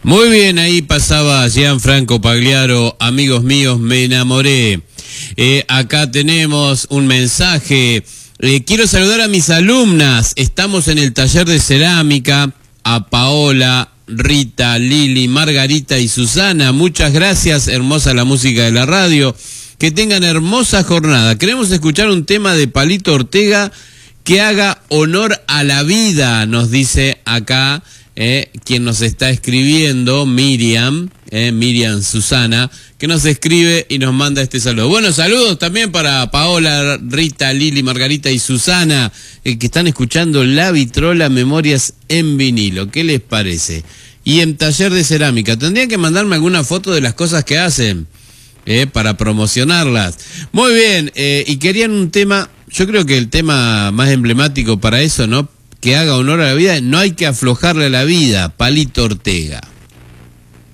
Muy bien, ahí pasaba Gianfranco Pagliaro, amigos míos, me enamoré. Acá tenemos un mensaje. Quiero saludar a mis alumnas. Estamos en el taller de cerámica. A Paola, Rita, Lili, Margarita y Susana. Muchas gracias, hermosa la música de la radio. Que tengan hermosa jornada. Queremos escuchar un tema de Palito Ortega que haga honor a la vida, nos dice acá quien nos está escribiendo, Miriam Susana, que nos escribe y nos manda este saludo. Bueno, saludos también para Paola, Rita, Lili, Margarita y Susana, que están escuchando La Vitrola Memorias en vinilo. ¿Qué les parece? Y en taller de cerámica, tendrían que mandarme alguna foto de las cosas que hacen, para promocionarlas. Muy bien, y querían un tema, yo creo que el tema más emblemático para eso, ¿no? Que haga honor a la vida, no hay que aflojarle a la vida, Palito Ortega.